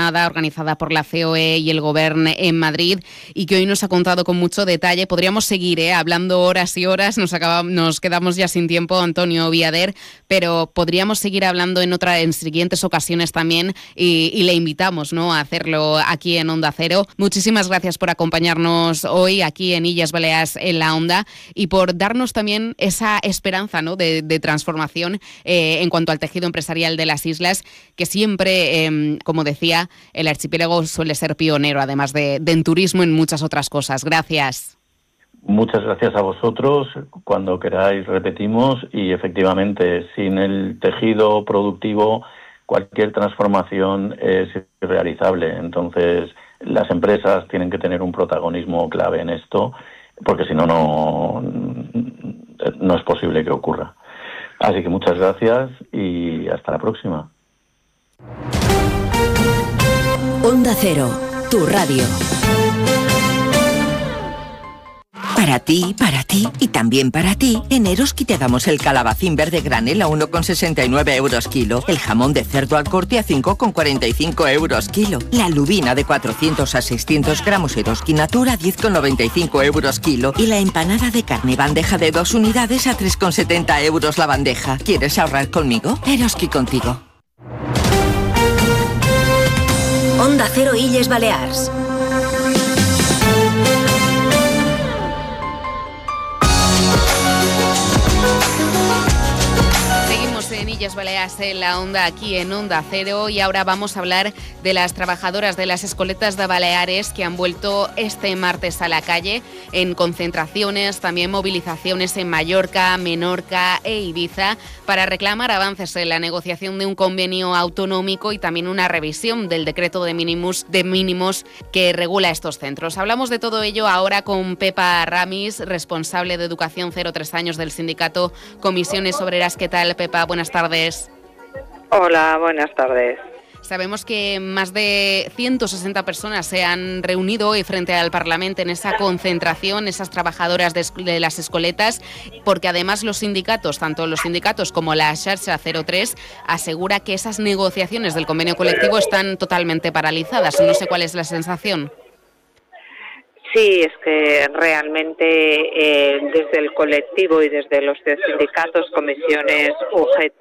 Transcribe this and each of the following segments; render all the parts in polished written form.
jornada organizada por la COE y el Govern en Madrid y que hoy nos ha contado con mucho detalle. Podríamos seguir hablando horas y horas, nos quedamos ya sin tiempo, Antonio Viader, pero podríamos seguir hablando en siguientes ocasiones también y le invitamos, ¿no?, a hacerlo aquí en Onda Cero. Muchísimas gracias por acompañarnos hoy aquí en Illes Balears en la Onda y por darnos también esa esperanza, ¿no?, de transformación en cuanto al tejido empresarial de las islas, que siempre, como decía, el archipiélago suele ser pionero, además de en turismo, en muchas otras cosas. Gracias. Muchas gracias a vosotros. Cuando queráis repetimos y efectivamente sin el tejido productivo cualquier transformación es irrealizable. Entonces las empresas tienen que tener un protagonismo clave en esto porque si no, no es posible que ocurra. Así que muchas gracias y hasta la próxima. Onda Cero, tu radio. Para ti y también para ti, en Eroski te damos el calabacín verde granel a 1,69 euros kilo, el jamón de cerdo al corte a 5,45 euros kilo, la lubina de 400 a 600 gramos Eroski Natura a 10,95 euros kilo y la empanada de carne bandeja de 2 unidades a 3,70 euros la bandeja. ¿Quieres ahorrar conmigo? Eroski contigo. Onda Cero Illes Balears. En Illes Balears en la Onda, aquí en Onda Cero, y ahora vamos a hablar de las trabajadoras de las escoletas de Baleares que han vuelto este martes a la calle en concentraciones, también movilizaciones en Mallorca, Menorca e Ibiza para reclamar avances en la negociación de un convenio autonómico y también una revisión del decreto de mínimos que regula estos centros. Hablamos de todo ello ahora con Pepa Ramis, responsable de Educación 0-3 años del sindicato Comisiones Obreras. ¿Qué tal, Pepa? Buenas tardes. Hola, buenas tardes. Sabemos que más de 160 personas se han reunido hoy frente al Parlamento en esa concentración, esas trabajadoras de las escoletas, porque además los sindicatos, tanto los sindicatos como la Xarxa 03, asegura que esas negociaciones del convenio colectivo están totalmente paralizadas. No sé cuál es la sensación. Sí, es que realmente desde el colectivo y desde los sindicatos, comisiones UGT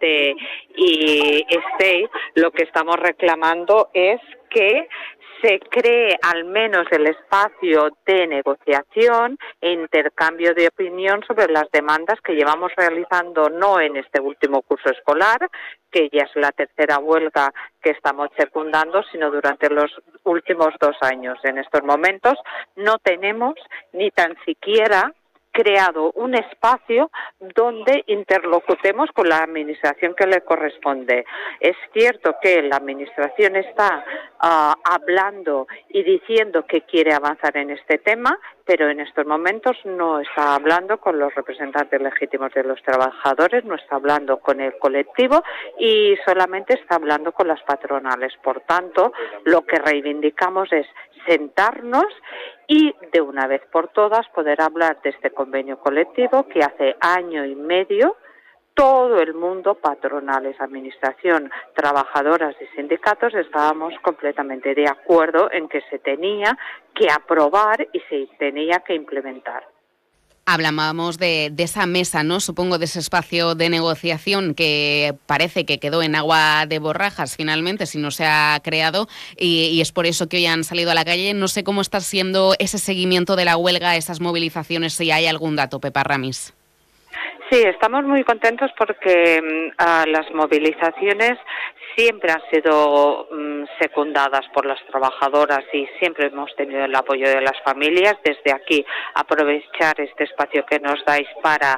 y STEI, lo que estamos reclamando es que se cree al menos el espacio de negociación e intercambio de opinión sobre las demandas que llevamos realizando no en este último curso escolar, que ya es la tercera huelga que estamos secundando, sino durante los últimos 2 años. En estos momentos no tenemos ni tan siquiera creado un espacio donde interlocutemos con la administración que le corresponde. Es cierto que la administración está hablando y diciendo que quiere avanzar en este tema, pero en estos momentos no está hablando con los representantes legítimos de los trabajadores, no está hablando con el colectivo y solamente está hablando con las patronales. Por tanto, lo que reivindicamos es sentarnos y de una vez por todas poder hablar de este convenio colectivo que hace año y medio todo el mundo, patronales, administración, trabajadoras y sindicatos, estábamos completamente de acuerdo en que se tenía que aprobar y se tenía que implementar. Hablábamos de esa mesa, ¿no? Supongo de ese espacio de negociación que parece que quedó en agua de borrajas finalmente, si no se ha creado, y es por eso que hoy han salido a la calle. No sé cómo está siendo ese seguimiento de la huelga, esas movilizaciones, si hay algún dato, Pepa Ramis. Sí, estamos muy contentos porque las movilizaciones siempre han sido secundadas por las trabajadoras y siempre hemos tenido el apoyo de las familias. Desde aquí aprovechar este espacio que nos dais para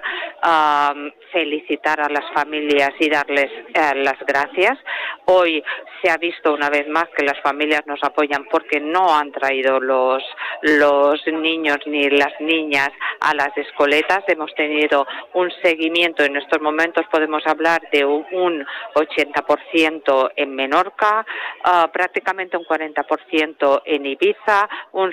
felicitar a las familias y darles las gracias. Hoy se ha visto una vez más que las familias nos apoyan porque no han traído los niños ni las niñas a las escoletas. Hemos tenido un seguimiento, en estos momentos podemos hablar de un 80% en Menorca, prácticamente un 40% en Ibiza, un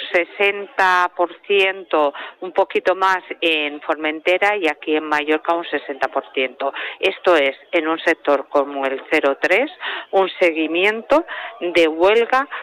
60%, un poquito más en Formentera y aquí en Mallorca un 60%. Esto es, en un sector como el 03, un seguimiento de huelga